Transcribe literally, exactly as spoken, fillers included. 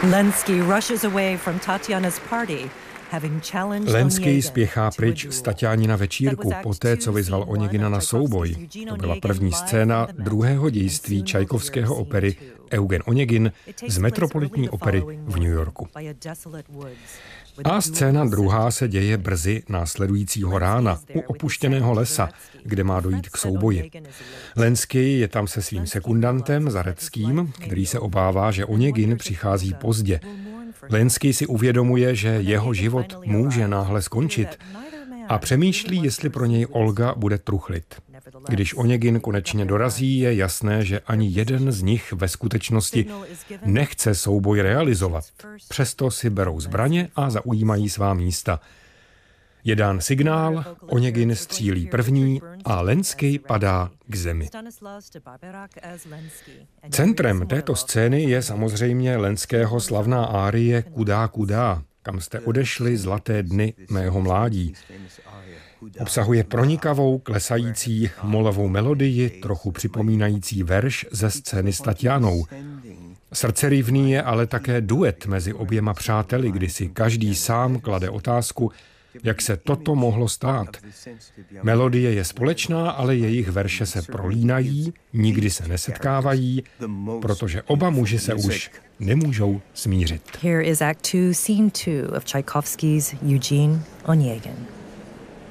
Lenský rushes away from Tatiana's party. Lenský spěchá pryč z Tatianina večírku poté, co vyzval Oněgina na souboj. To byla první scéna druhého dějství Čajkovského opery Eugen Oněgin z Metropolitní opery v New Yorku. A scéna druhá se děje brzy následujícího rána u opuštěného lesa, kde má dojít k souboji. Lenský je tam se svým sekundantem Zareckým, který se obává, že Oněgin přichází pozdě. Lenský si uvědomuje, že jeho život může náhle skončit a přemýšlí, jestli pro něj Olga bude truchlit. Když Oněgin konečně dorazí, je jasné, že ani jeden z nich ve skutečnosti nechce souboj realizovat. Přesto si berou zbraně a zaujímají svá místa. Je dán signál, Oněgin střílí první a Lenský padá k zemi. Centrem této scény je samozřejmě Lenského slavná árie Kudá, kudá, kam jste odešli zlaté dny mého mládí. Obsahuje pronikavou, klesající molovou melodii, trochu připomínající verš ze scény s Tatianou. Srdcerivný je ale také duet mezi oběma přáteli, kdy si každý sám klade otázku, jak se toto mohlo stát. Melodie je společná, ale jejich verše se prolínají, nikdy se nesetkávají, protože oba muži se už nemůžou smířit. Here is Act two, Scene two of Tchaikovsky's Eugene Onegin.